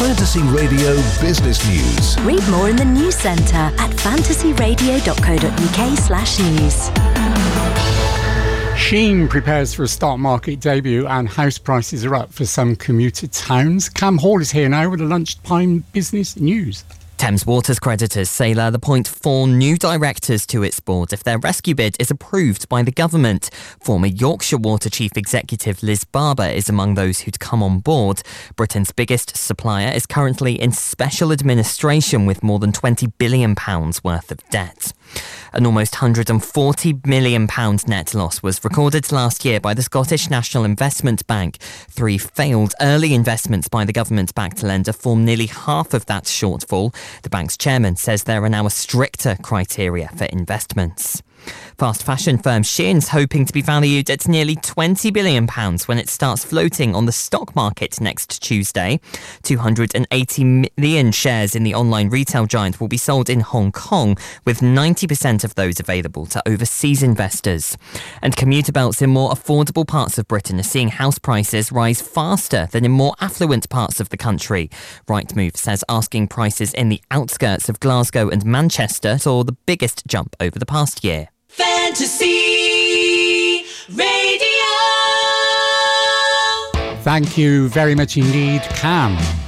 Fantasy Radio Business News. Read more in the News Centre at fantasyradio.co.uk/news. Shein prepares for a stock market debut and house prices are up for some commuter towns. Cam Hall is here now with the lunchtime business news. Thames Water's creditors say they'll appoint 4 new directors to its board if their rescue bid is approved by the government. Former Yorkshire Water Chief Executive Liz Barber is among those who'd come on board. Britain's biggest supplier is currently in special administration with more than £20 billion worth of debt. An almost £140 million net loss was recorded last year by the Scottish National Investment Bank. 3 failed early investments by the government-backed lender form nearly half of that shortfall. The bank's chairman says there are now a stricter criteria for investments. Fast fashion firm Shein's hoping to be valued at nearly £20 billion when it starts floating on the stock market next Tuesday. 280 million shares in the online retail giant will be sold in Hong Kong, with 90% of those available to overseas investors. And commuter belts in more affordable parts of Britain are seeing house prices rise faster than in more affluent parts of the country. Rightmove says asking prices in the outskirts of Glasgow and Manchester saw the biggest jump over the past year. Fantasy Radio. Thank you very much indeed, Cam.